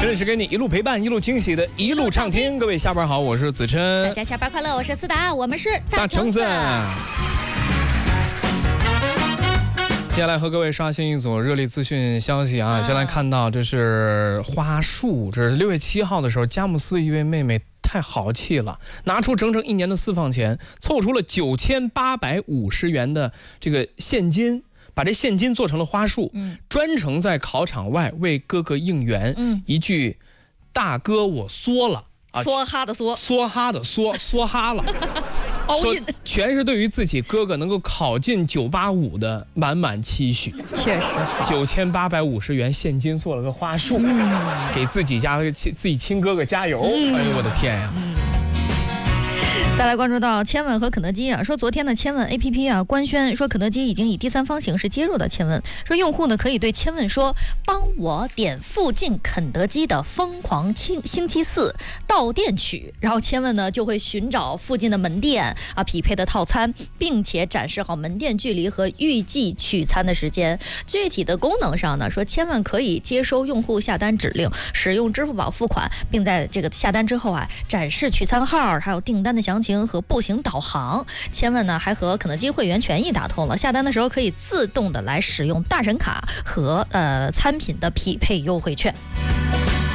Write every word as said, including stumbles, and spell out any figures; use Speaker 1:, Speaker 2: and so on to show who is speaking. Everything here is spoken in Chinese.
Speaker 1: 这里是给你一路陪伴、一路惊喜的一路畅听。各位下班好，我是子琛。
Speaker 2: 大家下班快乐，我是思达，我们是
Speaker 1: 大橙子。接下来和各位刷新一组热力资讯消息啊！先来看到这是花束，这是六月七号的时候，佳木斯一位妹妹太豪气了，拿出整整一年的私房钱，凑出了九千八百五十元的这个现金，把这现金做成了花束，嗯，专程在考场外为哥哥应援，嗯，一句“大哥我缩了”啊，
Speaker 2: 梭哈的梭，
Speaker 1: 梭哈的梭，梭哈了。说全是对于自己哥哥能够考进九八五的满满期许。
Speaker 2: 确实，
Speaker 1: 九千八百五十元现金做了个花束，嗯、给自己家自己亲哥哥加油！嗯、哎呦我的天呀！嗯
Speaker 2: 再来关注到千问和肯德基啊，说昨天的千问 A P P 啊官宣说，肯德基已经以第三方形式接入到千问，说用户呢可以对千问说，帮我点附近肯德基的疯狂星星期四到店取，然后千问呢就会寻找附近的门店啊匹配的套餐，并且展示好门店距离和预计取餐的时间。具体的功能上呢，说千问可以接收用户下单指令，使用支付宝付款，并在这个下单之后啊展示取餐号，还有订单的详情和步行导航。千问呢还和肯德基会员权益打通了，下单的时候可以自动的来使用大神卡和呃餐品的匹配优惠券。